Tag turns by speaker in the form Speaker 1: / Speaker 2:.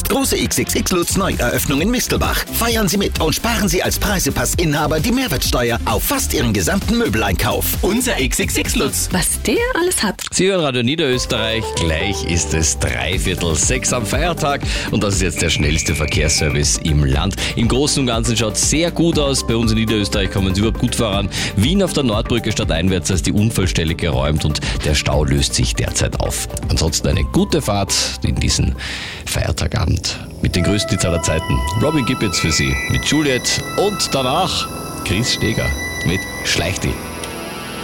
Speaker 1: Große XXX Lutz Neueröffnung in Mistelbach. Feiern Sie mit und sparen Sie als Preisepass-Inhaber die Mehrwertsteuer auf fast Ihren gesamten Möbeleinkauf. Unser XXX Lutz.
Speaker 2: Was der alles hat.
Speaker 3: Sie hören Radio Niederösterreich. Gleich ist es 5:45 am Feiertag und das ist jetzt der schnellste Verkehrsservice im Land. Im Großen und Ganzen schaut es sehr gut aus. Bei uns in Niederösterreich kommen Sie überhaupt gut voran. Wien auf der Nordbrücke stadteinwärts ist die Unfallstelle geräumt und der Stau löst sich derzeit auf. Ansonsten eine gute Fahrt in diesen Feiertagabend. Mit den größten Hits aller Zeiten. Robin Gibb jetzt für Sie mit Juliet und danach Chris Steger mit Schleich dich.